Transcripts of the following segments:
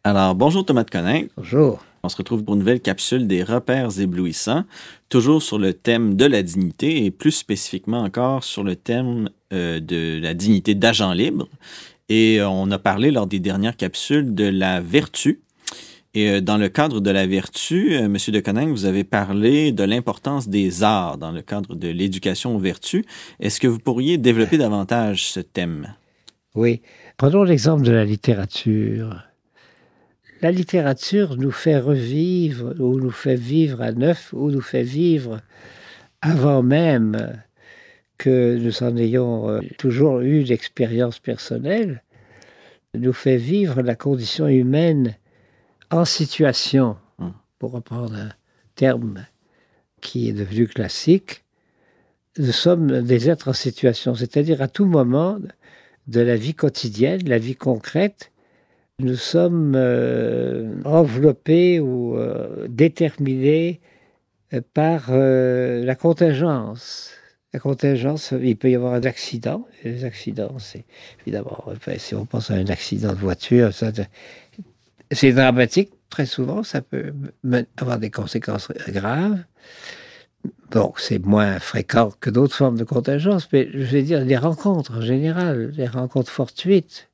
Alors, bonjour Thomas de Coninck. Bonjour. On se retrouve pour une nouvelle capsule des repères éblouissants, toujours sur le thème de la dignité et plus spécifiquement encore sur le thème de la dignité d'agent libre. Et on a parlé lors des dernières capsules de la vertu. Et dans le cadre de la vertu, Monsieur de Coninck, vous avez parlé de l'importance des arts dans le cadre de l'éducation aux vertus. Est-ce que vous pourriez développer davantage ce thème? Oui. Prenons l'exemple de la littérature. La littérature nous fait revivre, ou nous fait vivre à neuf, ou nous fait vivre avant même que nous en ayons toujours eu d'expérience personnelle, nous fait vivre la condition humaine en situation, pour reprendre un terme qui est devenu classique. Nous sommes des êtres en situation, c'est-à-dire à tout moment de la vie quotidienne, la vie concrète, nous sommes enveloppés ou déterminés par la contingence. La contingence, il peut y avoir un accident. Et les accidents, c'est évidemment, si on pense à un accident de voiture, c'est dramatique. Très souvent, ça peut avoir des conséquences graves. Bon, c'est moins fréquent que d'autres formes de contingence, mais je vais dire les rencontres en général, les rencontres fortuites,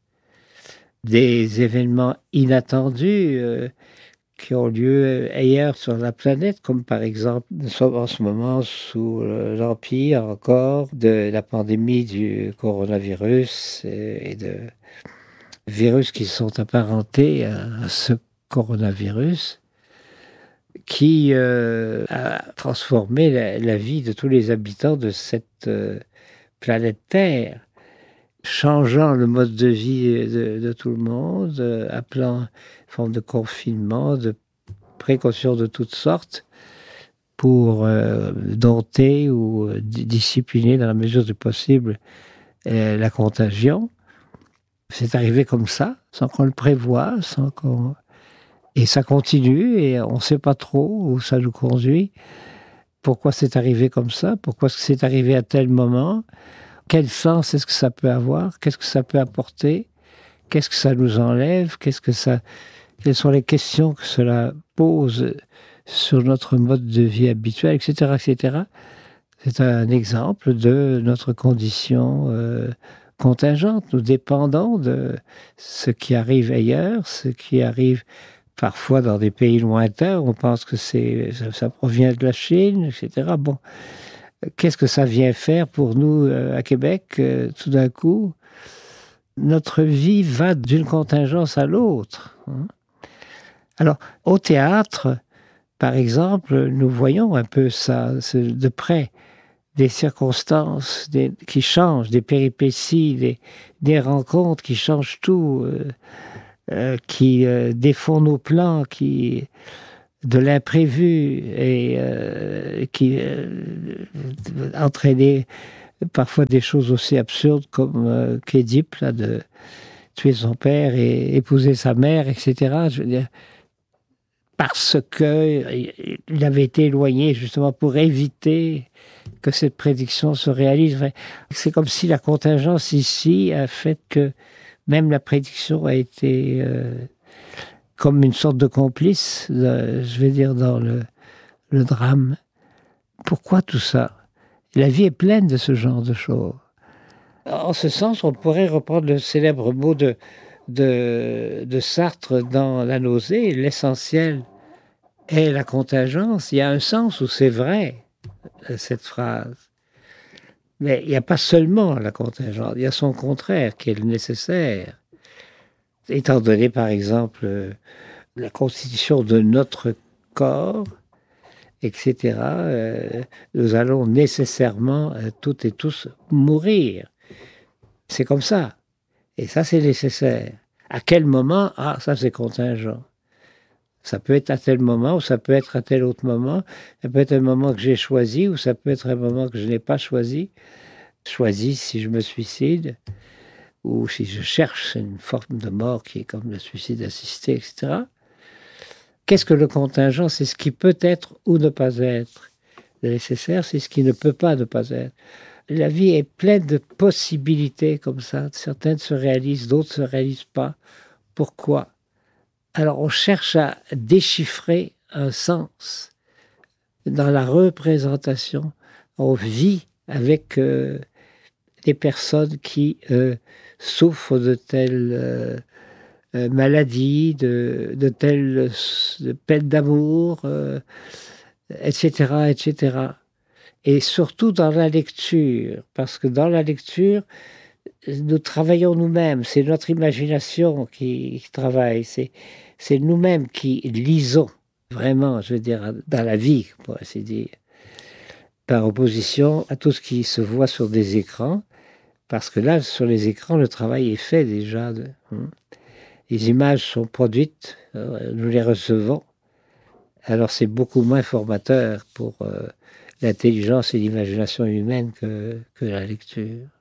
des événements inattendus qui ont lieu ailleurs sur la planète, comme par exemple, nous sommes en ce moment sous l'empire encore de la pandémie du coronavirus et de virus qui sont apparentés à ce coronavirus qui a transformé la vie de tous les habitants de cette planète Terre, changeant le mode de vie de tout le monde, appelant une forme de confinement, de précautions de toutes sortes pour dompter ou discipliner dans la mesure du possible la contagion. C'est arrivé comme ça, sans qu'on le prévoie, et ça continue, et on ne sait pas trop où ça nous conduit. Pourquoi c'est arrivé comme ça? Pourquoi c'est arrivé à tel moment? Quel sens est-ce que ça peut avoir? Qu'est-ce que ça peut apporter? Qu'est-ce que ça nous enlève? Quelles sont les questions que cela pose sur notre mode de vie habituel, etc., etc. C'est un exemple de notre condition contingente. Nous dépendons de ce qui arrive ailleurs, ce qui arrive parfois dans des pays lointains. On pense que ça provient de la Chine, etc. Bon. Qu'est-ce que ça vient faire pour nous à Québec, tout d'un coup? Notre vie va d'une contingence à l'autre. Alors, au théâtre, par exemple, nous voyons un peu ça de près, des circonstances qui changent, des péripéties, des rencontres qui changent tout, qui défont nos plans, de l'imprévu et qui entraînait parfois des choses aussi absurdes comme qu'Édipe, là, de tuer son père et épouser sa mère, etc. Je veux dire, parce qu'il avait été éloigné justement pour éviter que cette prédiction se réalise. Enfin, c'est comme si la contingence ici a fait que même la prédiction a été comme une sorte de complice, je vais dire, dans le drame. Pourquoi tout ça? La vie est pleine de ce genre de choses. En ce sens, on pourrait reprendre le célèbre mot de Sartre dans La nausée. L'essentiel est la contingence. Il y a un sens où c'est vrai, cette phrase. Mais il n'y a pas seulement la contingence, il y a son contraire qui est le nécessaire. Étant donné, par exemple, la constitution de notre corps, etc., nous allons nécessairement, toutes et tous, mourir. C'est comme ça. Et ça, c'est nécessaire. À quel moment? Ah, ça, c'est contingent. Ça peut être à tel moment, ou ça peut être à tel autre moment. Ça peut être un moment que j'ai choisi, ou ça peut être un moment que je n'ai pas choisi. Choisi si je me suicide, ou si je cherche une forme de mort qui est comme le suicide assisté, etc. Qu'est-ce que le contingent? C'est ce qui peut être ou ne pas être. Le nécessaire, c'est ce qui ne peut pas ne pas être. La vie est pleine de possibilités comme ça. Certaines se réalisent, d'autres ne se réalisent pas. Pourquoi? Alors on cherche à déchiffrer un sens dans la représentation. On vit avec des personnes qui souffrent de telles maladies, de telles de peines d'amour, etc., etc. Et surtout dans la lecture, parce que dans la lecture, nous travaillons nous-mêmes, c'est notre imagination qui travaille, c'est nous-mêmes qui lisons, vraiment, je veux dire, dans la vie, pour ainsi dire, par opposition à tout ce qui se voit sur des écrans, parce que là, sur les écrans, le travail est fait déjà. Les images sont produites, nous les recevons, alors c'est beaucoup moins formateur pour l'intelligence et l'imagination humaine que la lecture.